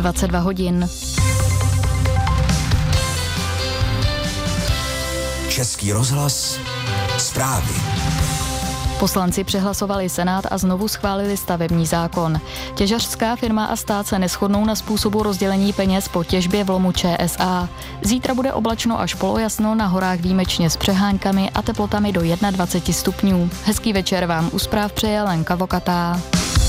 22 hodin. Český rozhlas, zprávy. Poslanci přehlasovali Senát a znovu schválili stavební zákon. Těžařská firma a stát se neshodnou na způsobu rozdělení peněz po těžbě v lomu ČSA. Zítra bude oblačno až polojasno, na horách výjimečně s přeháňkami a teplotami do 21 stupňů. Hezký večer vám u zpráv přeje Lenka Vokatá.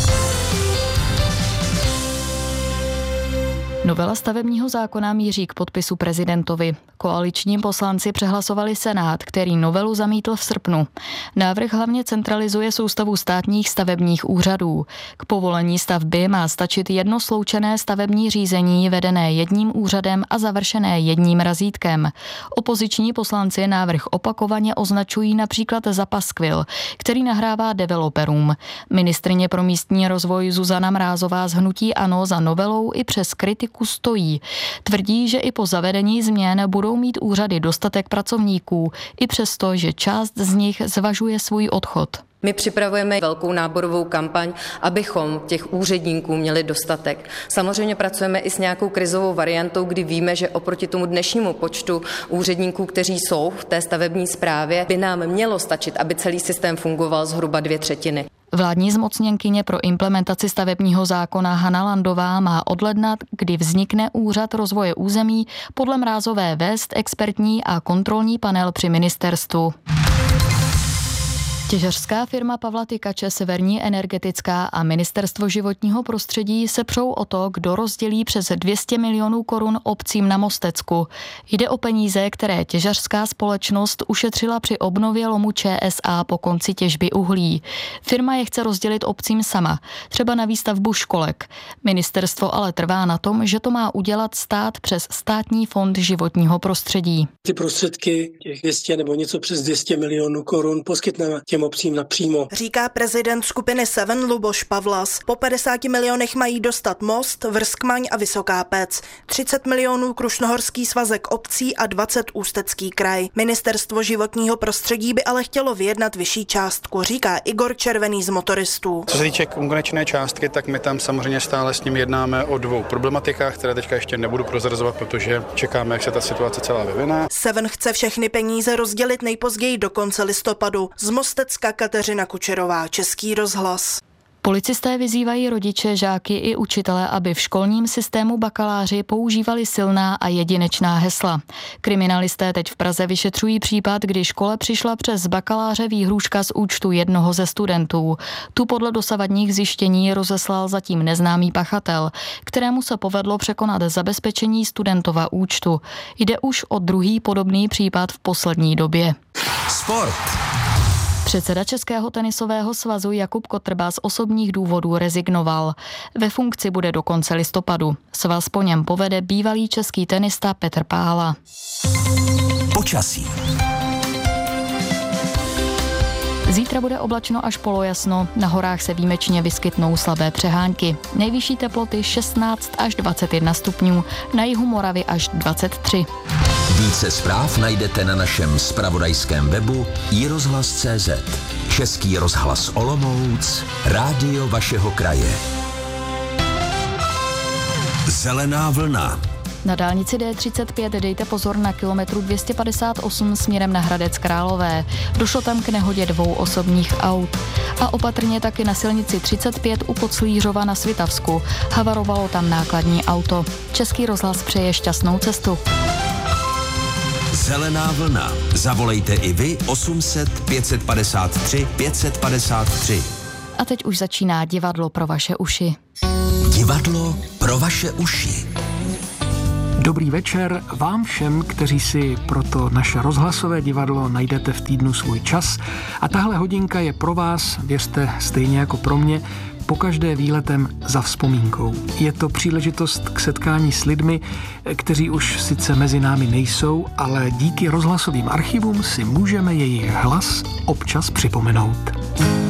Novela stavebního zákona míří k podpisu prezidentovi. Koaliční poslanci přehlasovali Senát, který novelu zamítl v srpnu. Návrh hlavně centralizuje soustavu státních stavebních úřadů. K povolení stavby má stačit jedno sloučené stavební řízení vedené jedním úřadem a završené jedním razítkem. Opoziční poslanci návrh opakovaně označují například za paskvil, který nahrává developerům. Ministryně pro místní rozvoj Zuzana Mrázová z hnutí ANO za novelou i přes kritiku stojí. Tvrdí, že i po zavedení změn budou mít úřady dostatek pracovníků, i přesto, že část z nich zvažuje svůj odchod. My připravujeme velkou náborovou kampaň, abychom těch úředníků měli dostatek. Samozřejmě pracujeme i s nějakou krizovou variantou, kdy víme, že oproti tomu dnešnímu počtu úředníků, kteří jsou v té stavební správě, by nám mělo stačit, aby celý systém fungoval zhruba 2/3. Vládní zmocněnkyně pro implementaci stavebního zákona Hana Landová má od ledna, kdy vznikne Úřad rozvoje území, podle Mrázové vést expertní a kontrolní panel při ministerstvu. Těžařská firma Pavla Tykače, Severní energetická a Ministerstvo životního prostředí se přou o to, kdo rozdělí přes 200 milionů korun obcím na Mostecku. Jde o peníze, které těžařská společnost ušetřila při obnově lomu ČSA po konci těžby uhlí. Firma je chce rozdělit obcím sama, třeba na výstavbu školek. Ministerstvo ale trvá na tom, že to má udělat stát přes Státní fond životního prostředí. Ty prostředky, těch 200 nebo něco přes 200 milionů korun poskytneme těm obcím napřímo. Říká prezident skupiny Seven Luboš Pavlas. Po 50 milionech mají dostat Most, Vrskmaň a Vysoká Pec. 30 milionů Krušnohorský svazek obcí a 20 Ústecký kraj. Ministerstvo životního prostředí by ale chtělo vyjednat vyšší částku, říká Igor Červený z Motoristů. Co se týče konečné částky, tak my tam samozřejmě stále s ním jednáme o dvou problematikách, které teďka ještě nebudu prozrazovat, protože čekáme, jak se ta situace celá vyvine. Seven chce všechny peníze rozdělit nejpozději do konce listopadu. Z Mostecka Kateřina Kučerová, Český rozhlas. Policisté vyzývají rodiče, žáky i učitele, aby v školním systému bakaláři používali silná a jedinečná hesla. Kriminalisté teď v Praze vyšetřují případ, kdy škole přišla přes bakaláře výhrůžka z účtu jednoho ze studentů. Tu podle dosavadních zjištění rozeslal zatím neznámý pachatel, kterému se povedlo překonat zabezpečení studentova účtu. Jde už o druhý podobný případ v poslední době. Sport. Předseda Českého tenisového svazu Jakub Kotrba z osobních důvodů rezignoval. Ve funkci bude do konce listopadu. Svaz po něm povede bývalý český tenista Petr Pála. Počasí. Zítra bude oblačno až polojasno, na horách se výjimečně vyskytnou slabé přehánky. Nejvyšší teploty 16 až 21 stupňů, na jihu Moravy až 23. Více zpráv najdete na našem zpravodajském webu iRozhlas.cz. Český rozhlas Olomouc, rádio vašeho kraje. Zelená vlna. Na dálnici D35 dejte pozor na kilometru 258 směrem na Hradec Králové. Došlo tam k nehodě 2 osobních aut. A opatrně taky na silnici 35 u Podslířova na Svitavsku. Havarovalo tam nákladní auto. Český rozhlas přeje šťastnou cestu. Zelená vlna. Zavolejte i vy 800 553 553. A teď už začíná divadlo pro vaše uši. Divadlo pro vaše uši. Dobrý večer vám všem, kteří si pro to naše rozhlasové divadlo najdete v týdnu svůj čas. A tahle hodinka je pro vás, věřte, stejně jako pro mě, pokaždé výletem za vzpomínkou. Je to příležitost k setkání s lidmi, kteří už sice mezi námi nejsou, ale díky rozhlasovým archivům si můžeme jejich hlas občas připomenout.